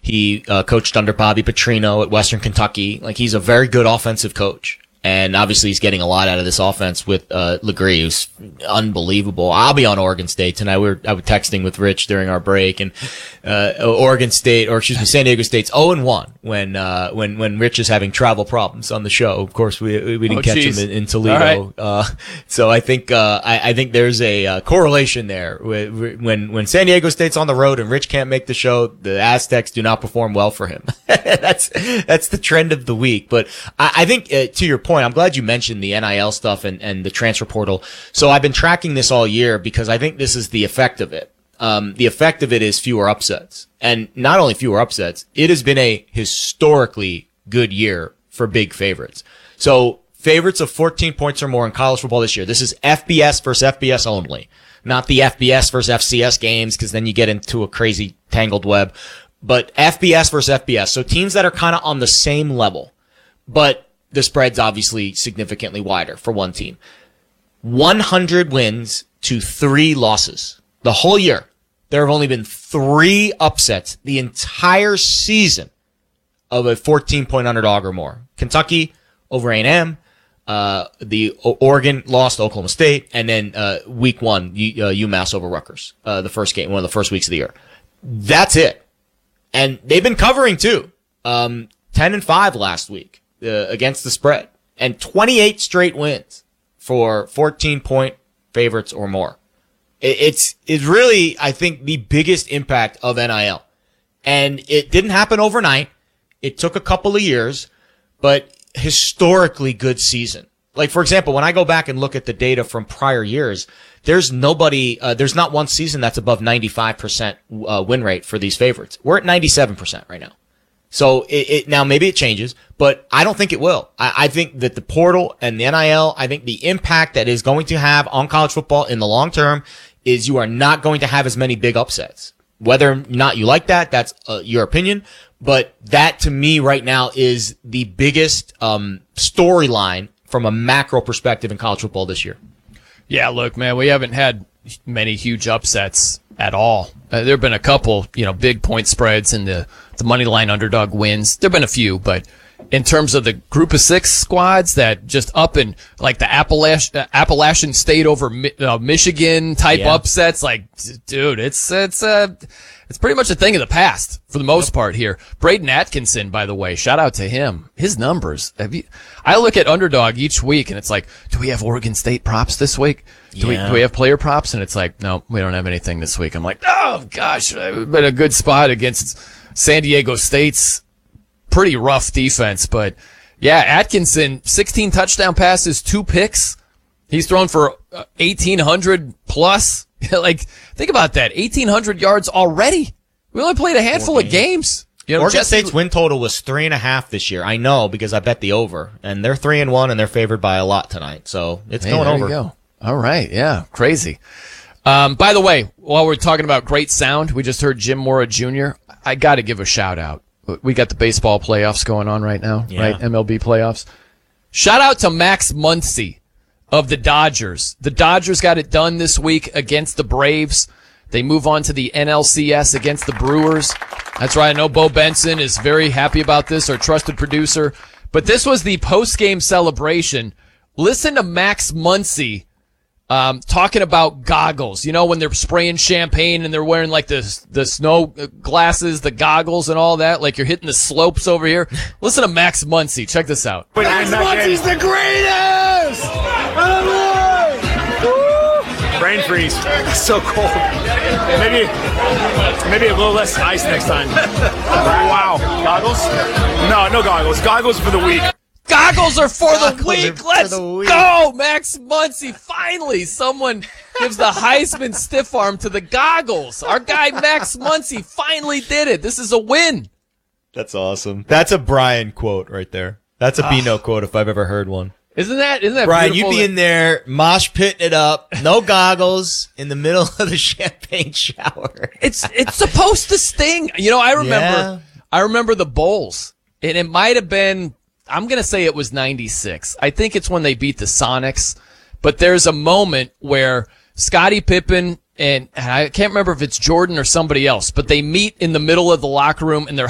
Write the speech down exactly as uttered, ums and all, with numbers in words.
He uh, coached under Bobby Petrino at Western Kentucky. Like, he's a very good offensive coach. And obviously he's getting a lot out of this offense with uh Legree, who's unbelievable. I'll be on Oregon State tonight. We were I was texting with Rich during our break, and uh Oregon State, or excuse me, San Diego State's oh and one when uh when when Rich is having travel problems on the show. Of course, we we didn't oh, catch geez. him in, in Toledo. Right. Uh so I think uh I, I think there's a uh, correlation there with, when when San Diego State's on the road and Rich can't make the show, the Aztecs do not perform well for him. that's that's the trend of the week. But I, I think uh, to your point, I'm glad you mentioned the N I L stuff and, and the transfer portal. So I've been tracking this all year because I think this is the effect of it. Um, the effect of it is fewer upsets. And not only fewer upsets, it has been a historically good year for big favorites. So favorites of fourteen points or more in college football this year. This is F B S versus F B S only, not the F B S versus F C S games, because then you get into a crazy tangled web. But F B S versus F B S. So teams that are kind of on the same level, but the spread's obviously significantly wider for one team. one hundred wins to three losses. The whole year, there have only been three upsets the entire season of a fourteen-point underdog or more. Kentucky over A and M. Uh, the o- Oregon lost to Oklahoma State. And then uh, week one, U- uh, UMass over Rutgers. Uh, the first game, one of the first weeks of the year. That's it. And they've been covering, too. Um, ten and five last week. Uh, against the spread, and twenty-eight straight wins for fourteen-point favorites or more. It, it's it's really, I think, the biggest impact of N I L. And it didn't happen overnight. It took a couple of years, but historically good season. Like, for example, when I go back and look at the data from prior years, there's nobody, uh, there's not one season that's above ninety-five percent uh, win rate for these favorites. We're at ninety-seven percent right now. So it, it now maybe it changes, but I don't think it will. I, I think that the portal and the N I L, I think the impact that is going to have on college football in the long term is you are not going to have as many big upsets. Whether or not you like that, that's uh, your opinion. But that to me right now is the biggest um, storyline from a macro perspective in college football this year. Yeah, look, man, we haven't had many huge upsets at all. Uh, there have been a couple, you know, big point spreads and the, the money line underdog wins. There have been a few, but in terms of the group of six squads that just up in like the Appalachian, uh, Appalachian State over Mi- uh, Michigan type yeah. upsets, like, dude, it's, it's, uh, it's pretty much a thing of the past for the most yep. part here. Braden Atkinson, by the way, shout out to him. His numbers. Have you, I look at underdog each week and it's like, do we have Oregon State props this week? Do yeah. we do we have player props? And it's like, no, we don't have anything this week. I'm like, oh gosh, it's been a good spot against San Diego State's pretty rough defense. But yeah, Atkinson, sixteen touchdown passes, two picks. He's thrown for eighteen hundred plus. Like, think about that, eighteen hundred yards already. We only played a handful of games. You know, Oregon Jesse, State's win total was three and a half this year. I know because I bet the over, and they're three and one, and they're favored by a lot tonight. So it's hey, going there over. You go. All right, yeah, crazy. Um, by the way, while we're talking about great sound, we just heard Jim Mora Junior I got to give a shout out. We got the baseball playoffs going on right now, yeah. right? M L B playoffs. Shout out to Max Muncy of the Dodgers. The Dodgers got it done this week against the Braves. They move on to the N L C S against the Brewers. That's right. I know Bo Benson is very happy about this, our trusted producer. But this was the post-game celebration. Listen to Max Muncy um, talking about goggles. You know, when they're spraying champagne and they're wearing like the the snow glasses, the goggles and all that, like you're hitting the slopes over here. Listen to Max Muncy. Check this out. Max Muncy's the greatest! Brain freeze. It's so cold. Maybe, maybe a little less ice next time. Wow. Goggles? No, no goggles. Goggles for the week. Goggles are for Goggles the week. for Let's the week. go, Max Muncy. Finally, someone gives the Heisman stiff arm to the goggles. Our guy Max Muncy finally did it. This is a win. That's awesome. That's a Brian quote right there. That's a Bino quote if I've ever heard one. Isn't that, isn't that Brian, beautiful? you'd be in there, mosh pitting it up, no goggles, in the middle of the champagne shower. It's, it's supposed to sting. You know, I remember, Yeah. I remember the Bulls, and it might have been, I'm going to say it was ninety-six. I think it's when they beat the Sonics, but there's a moment where Scottie Pippen and, and I can't remember if it's Jordan or somebody else, but they meet in the middle of the locker room and they're